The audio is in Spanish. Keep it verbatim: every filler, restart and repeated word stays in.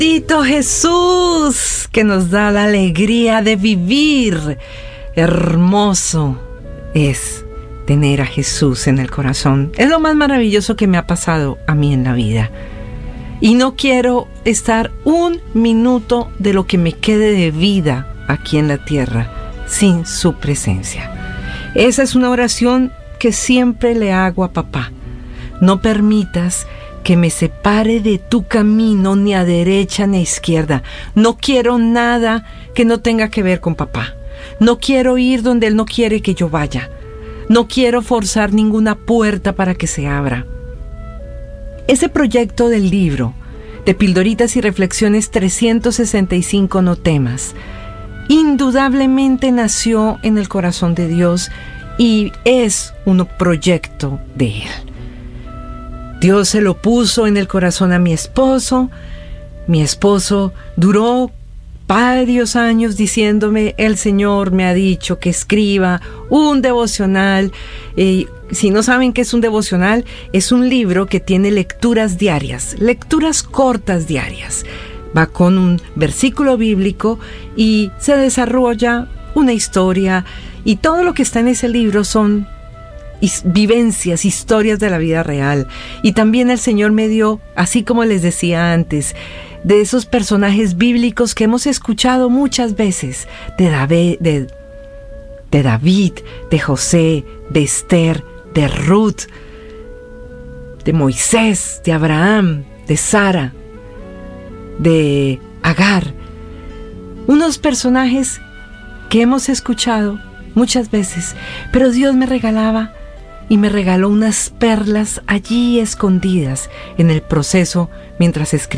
Bendito Jesús, que nos da la alegría de vivir. Hermoso es tener a Jesús en el corazón. Es lo más maravilloso que me ha pasado a mí en la vida. Y no quiero estar un minuto de lo que me quede de vida aquí en la tierra sin su presencia. Esa es una oración que siempre le hago a papá. No permitas que me separe de tu camino, ni a derecha ni a izquierda. No quiero nada que no tenga que ver con papá. No quiero ir donde él no quiere que yo vaya. No quiero forzar ninguna puerta para que se abra. Ese proyecto del libro de Pildoritas y Reflexiones trescientos sesenta y cinco no temas, indudablemente nació en el corazón de Dios y es un proyecto de Él. Dios se lo puso en el corazón a mi esposo. Mi esposo duró varios años diciéndome: el Señor me ha dicho que escriba un devocional. Eh, si no saben qué es un devocional, es un libro que tiene lecturas diarias, lecturas cortas diarias. Va con un versículo bíblico y se desarrolla una historia, y todo lo que está en ese libro son vivencias, historias de la vida real. Y también el Señor me dio, así como les decía antes, de esos personajes bíblicos que hemos escuchado muchas veces, de David, de, de David, de José, de Esther, de Ruth, de Moisés, de Abraham, de Sara, de Agar. Unos personajes que hemos escuchado muchas veces, pero Dios me regalaba y me regaló unas perlas allí escondidas en el proceso mientras escribía.